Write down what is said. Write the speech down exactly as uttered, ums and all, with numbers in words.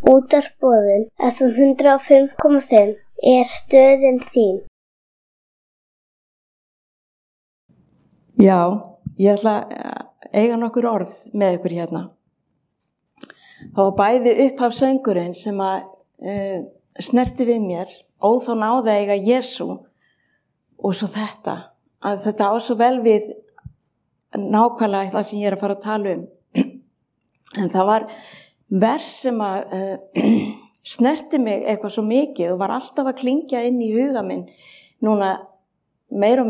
Útvarpsboðun F M hundrað og fimm komma fimm er stöðin þín. Já, ég ætla að eiga nokkur orð með ykkur hérna. Það var bæði upphafssöngurinn sem að uh, snerti við mér, ó þá náði að eiga Jesú, og svo þetta, að þetta á svo vel við nákvæmlega það sem ég er að fara að tala um. En það var vers sem að uh, snerti mig eitthvað svo mikið og var alltaf að klingja inn í huga minn núna meir og